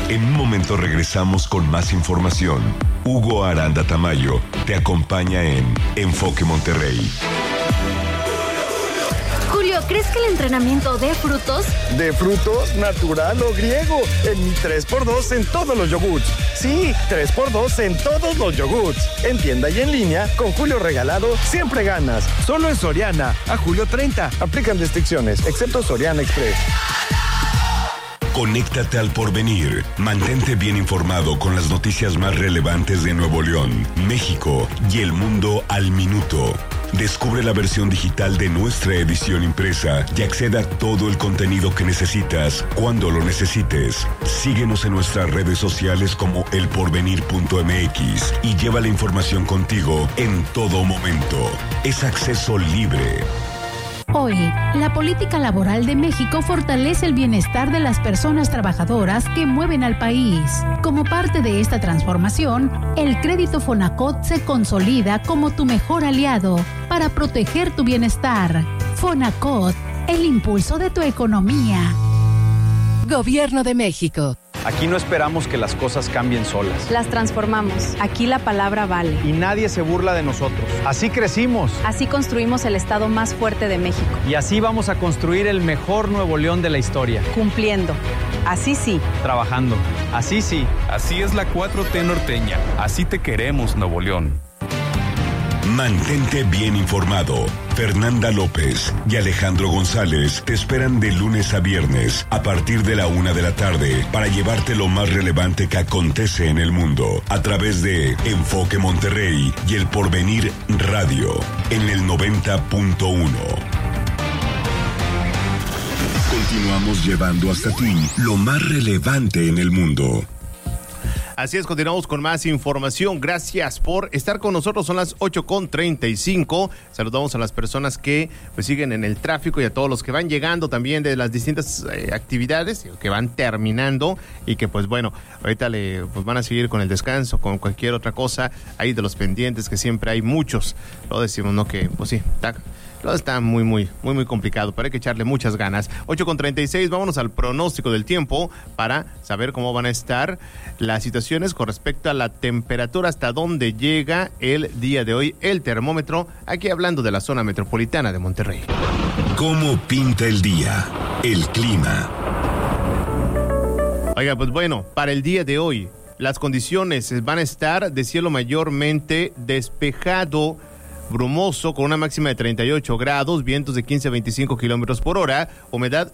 En un momento regresamos con más información. Hugo Aranda Tamayo te acompaña en Enfoque Monterrey. Julio, ¿crees que el entrenamiento dé frutos? ¿De frutos? ¿Natural o griego? En mi 3x2 en todos los yogurts. Sí, 3x2 en todos los yogurts. En tienda y en línea, con Julio regalado, siempre ganas. Solo en Soriana, a julio 30. Aplican restricciones, excepto Soriana Express. Conéctate al porvenir. Mantente bien informado con las noticias más relevantes de Nuevo León, México y el mundo al minuto. Descubre la versión digital de nuestra edición impresa y acceda a todo el contenido que necesitas cuando lo necesites. Síguenos en nuestras redes sociales como elporvenir.mx y lleva la información contigo en todo momento. Es acceso libre. Hoy, la política laboral de México fortalece el bienestar de las personas trabajadoras que mueven al país. Como parte de esta transformación, el crédito Fonacot se consolida como tu mejor aliado para proteger tu bienestar. Fonacot, el impulso de tu economía. Gobierno de México. Aquí no esperamos que las cosas cambien solas. Las transformamos. Aquí la palabra vale. Y nadie se burla de nosotros. Así crecimos. Así construimos el estado más fuerte de México. Y así vamos a construir el mejor Nuevo León de la historia. Cumpliendo. Así sí. Trabajando. Así sí. Así es la 4T norteña. Así te queremos, Nuevo León. Mantente bien informado. Fernanda López y Alejandro González te esperan de lunes a viernes a partir de la 1 de la tarde para llevarte lo más relevante que acontece en el mundo a través de Enfoque Monterrey y El Porvenir Radio en el 90.1. Continuamos llevando hasta ti lo más relevante en el mundo. Así es, continuamos con más información. Gracias por estar con nosotros. Son las 8:35. Saludamos a las personas que pues siguen en el tráfico y a todos los que van llegando también de las distintas actividades que van terminando y que pues bueno, ahorita pues van a seguir con el descanso, con cualquier otra cosa ahí de los pendientes que siempre hay muchos. Lo decimos, ¿no? Que pues sí, está muy complicado, pero hay que echarle muchas ganas. 8:36, vámonos al pronóstico del tiempo para saber cómo van a estar las situaciones con respecto a la temperatura, hasta dónde llega el día de hoy el termómetro, aquí hablando de la zona metropolitana de Monterrey. ¿Cómo pinta el día? El clima. Oiga, pues bueno, para el día de hoy, las condiciones van a estar de cielo mayormente despejado, brumoso, con una máxima de 38 grados, vientos de 15 a 25 kilómetros por hora, humedad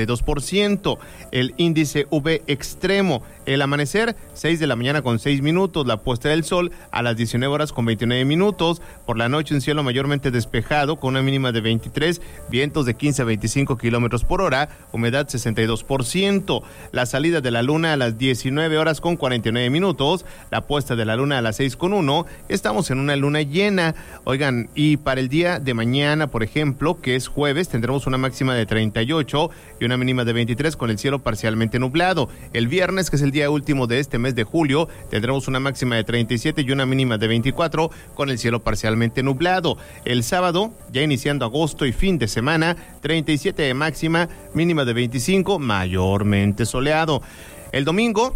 52%, el índice UV extremo, el amanecer 6 de la mañana con 6 minutos, la puesta del sol a las 19 horas con 29 minutos, por la noche un cielo mayormente despejado con una mínima de 23, vientos de 15 a 25 kilómetros por hora, humedad 62%, la salida de la luna a las 19 horas con 49 minutos, la puesta de la luna a las 6:01, estamos en una luna llena. Oigan, y para el día de mañana, por ejemplo, que es jueves, tendremos una máxima de 38 y una mínima de 23 con el cielo parcialmente nublado. El viernes, que es el día último de este mes de julio, tendremos una máxima de 37 y una mínima de 24 con el cielo parcialmente nublado. El sábado, ya iniciando agosto y fin de semana, 37 de máxima, mínima de 25, mayormente soleado. El domingo,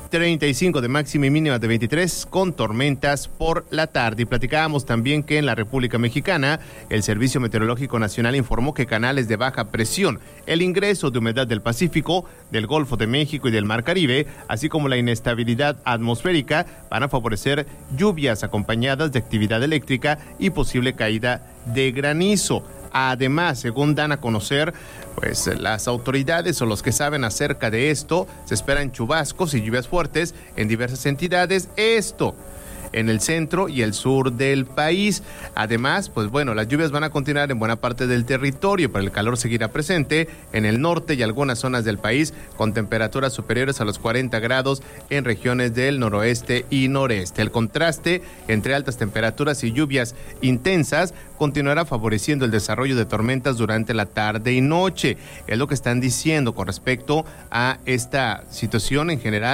35 de máxima y mínima de 23 con tormentas por la tarde. Y platicábamos también que en la República Mexicana el Servicio Meteorológico Nacional informó que canales de baja presión, el ingreso de humedad del Pacífico, del Golfo de México y del Mar Caribe, así como la inestabilidad atmosférica, van a favorecer lluvias acompañadas de actividad eléctrica y posible caída de granizo. Además, según dan a conocer, pues las autoridades o los que saben acerca de esto, se esperan chubascos y lluvias fuertes en diversas entidades, esto en el centro y el sur del país. Además, pues bueno, las lluvias van a continuar en buena parte del territorio, pero el calor seguirá presente en el norte y algunas zonas del país, con temperaturas superiores a los 40 grados en regiones del noroeste y noreste. El contraste entre altas temperaturas y lluvias intensas continuará favoreciendo el desarrollo de tormentas durante la tarde y noche. Es lo que están diciendo con respecto a esta situación en general